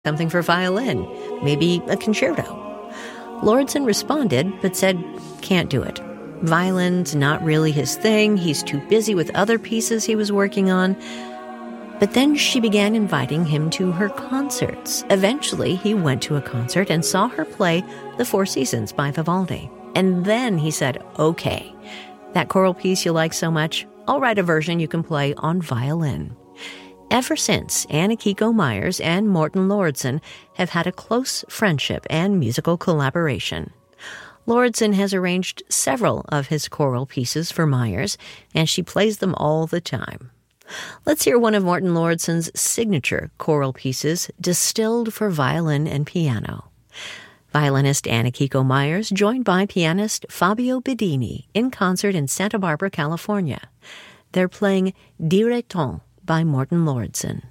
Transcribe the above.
something for violin, maybe a concerto. Lordson responded, but said, can't do it. Violin's not really his thing. He's too busy with other pieces he was working on. But then she began inviting him to her concerts. Eventually, he went to a concert and saw her play The Four Seasons by Vivaldi. And then he said, okay, that choral piece you like so much, I'll write a version you can play on violin. Ever since, Anna Kiko Myers and Morton Lordson have had a close friendship and musical collaboration. Lordson has arranged several of his choral pieces for Myers, and she plays them all the time. Let's hear one of Morton Lordson's signature choral pieces, distilled for violin and piano. Violinist Anna Kiko Myers, joined by pianist Fabio Bedini, in concert in Santa Barbara, California. They're playing Direttons by Morton Lordson.